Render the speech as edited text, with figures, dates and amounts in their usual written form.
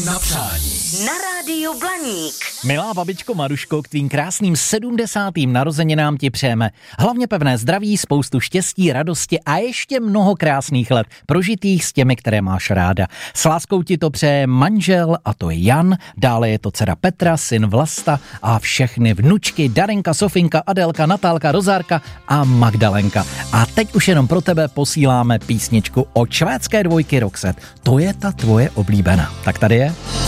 Na přání. Na rádiu Blaník. Milá babičko Maruško, k tvým krásným 70. narozeninám ti přejeme hlavně pevné zdraví, spoustu štěstí, radosti a ještě mnoho krásných let prožitých s těmi, které máš ráda. S láskou ti to přeje manžel, a to je Jan, dále je to dcera Petra, syn Vlasta a všechny vnučky Darinka, Sofinka, Adelka, Natálka, Rozárka a Magdalenka. A teď už jenom pro tebe posíláme písničku od švédské dvojky Roxette. To je ta tvoje oblíbená. Tak tady je.